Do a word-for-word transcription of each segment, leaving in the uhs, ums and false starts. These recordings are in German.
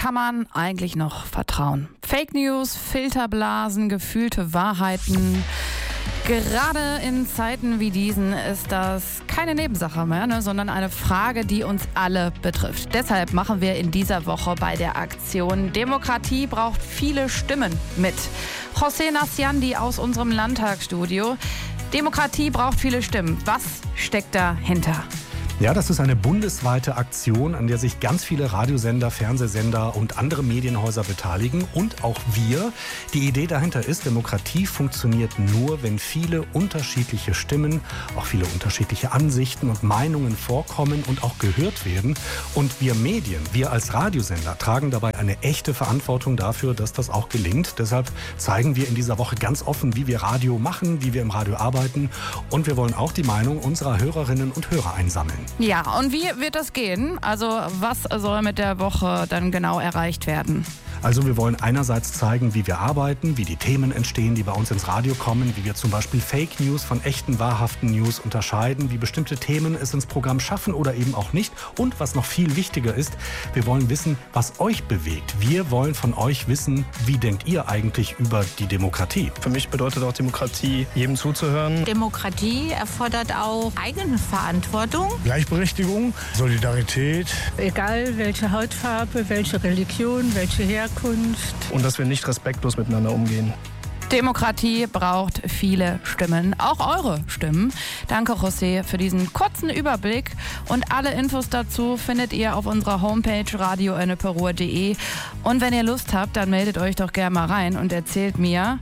kann man eigentlich noch vertrauen? Fake News, Filterblasen, gefühlte Wahrheiten. Gerade in Zeiten wie diesen ist das keine Nebensache mehr, ne, sondern eine Frage, die uns alle betrifft. Deshalb machen wir in dieser Woche bei der Aktion Demokratie braucht viele Stimmen mit. José Nasciandi aus unserem Landtagsstudio. Demokratie braucht viele Stimmen. Was steckt dahinter? Ja, das ist eine bundesweite Aktion, an der sich ganz viele Radiosender, Fernsehsender und andere Medienhäuser beteiligen und auch wir. Die Idee dahinter ist, Demokratie funktioniert nur, wenn viele unterschiedliche Stimmen, auch viele unterschiedliche Ansichten und Meinungen vorkommen und auch gehört werden. Und wir Medien, wir als Radiosender tragen dabei eine echte Verantwortung dafür, dass das auch gelingt. Deshalb zeigen wir in dieser Woche ganz offen, wie wir Radio machen, wie wir im Radio arbeiten. Und wir wollen auch die Meinung unserer Hörerinnen und Hörer einsammeln. Ja, und wie wird das gehen? Also was soll mit der Woche dann genau erreicht werden? Also wir wollen einerseits zeigen, wie wir arbeiten, wie die Themen entstehen, die bei uns ins Radio kommen, wie wir zum Beispiel Fake News von echten, wahrhaften News unterscheiden, wie bestimmte Themen es ins Programm schaffen oder eben auch nicht. Und was noch viel wichtiger ist, wir wollen wissen, was euch bewegt. Wir wollen von euch wissen, wie denkt ihr eigentlich über die Demokratie? Für mich bedeutet auch Demokratie, jedem zuzuhören. Demokratie erfordert auch eigene Verantwortung. Gleichberechtigung, Solidarität. Egal welche Hautfarbe, welche Religion, welche Herkunft. Und dass wir nicht respektlos miteinander umgehen. Demokratie braucht viele Stimmen, auch eure Stimmen. Danke, José, für diesen kurzen Überblick. Und alle Infos dazu findet ihr auf unserer Homepage radio enneperuhr punkt de. Und wenn ihr Lust habt, dann meldet euch doch gerne mal rein und erzählt mir,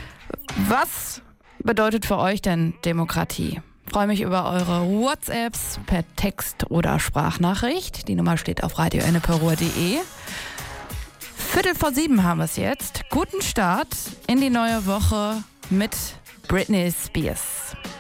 was bedeutet für euch denn Demokratie? Ich freue mich über eure WhatsApps per Text oder Sprachnachricht. Die Nummer steht auf radio enneperuhr punkt de. Viertel vor sieben haben wir es jetzt. Guten Start in die neue Woche mit Britney Spears.